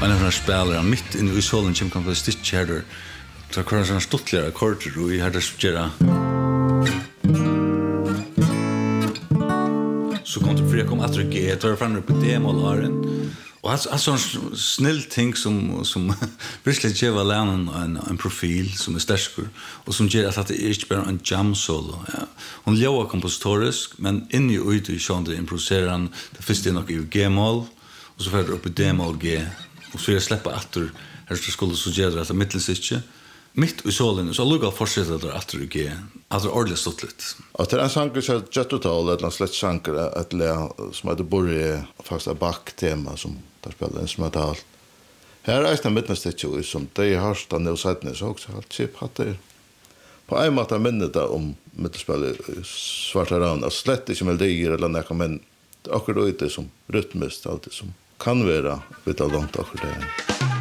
en av de spelare mitt inne i solen som kan få stitch här där. Så kan såna stuttligare akkorder och i hade spela. Så kom det för jag kom att trycka tar fram upp D-moll och alltså snäll ting som verkligen ger väl en profil som är stark och som ger att det är inte bara en jam solo ja hon lever kompositorisk men in i ut i sjön det improviserar han det första nog i G-moll och så för upp i D-moll G och så jag släpper åter här så skulle suggera att mittelsitche mitt i solen så lugga fortsätta där åter i G alltså ordentligt ståtligt att det är en sång så jättetal eller slätt sankar att lära som att det borde faktiskt back-tema som där spelar instrumental. Här är det mittnästitche som det har stått nu sättnes också helt chip att det på en måte minnet om mittspel svarta ran slett inte melodier eller något men akkurat det som rytmiskt alltid som kan vara lite långt akkurat det.